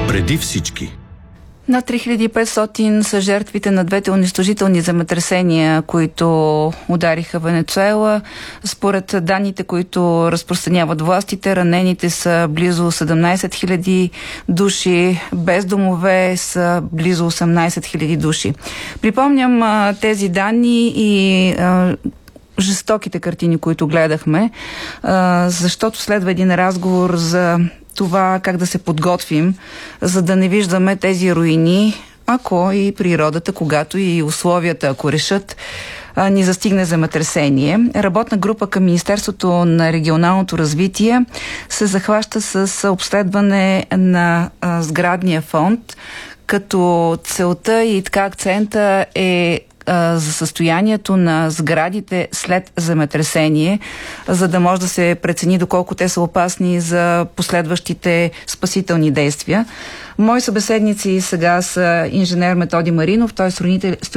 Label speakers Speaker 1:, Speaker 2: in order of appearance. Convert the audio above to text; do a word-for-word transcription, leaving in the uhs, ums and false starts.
Speaker 1: Преди всички.
Speaker 2: Над три хиляди и петстотин са жертвите на двете унищожителни земетресения, които удариха Венецуела. Според данните, които разпространяват властите, ранените са близо седемнайсет хиляди души, без домове са близо осемнайсет хиляди души. Припомням а, тези данни и а, жестоките картини, които гледахме, а, защото следва един разговор за това как да се подготвим, за да не виждаме тези руини, ако и природата, когато и условията, ако решат, ни застигне земетресение. Работна група към Министерството на регионалното развитие се захваща с обследване на а, сградния фонд, като целта и така акцента е за състоянието на сградите след земетресение, за да може да се прецени доколко те са опасни за последващите спасителни действия. Мои събеседници сега са инженер Методи Маринов, той е строител,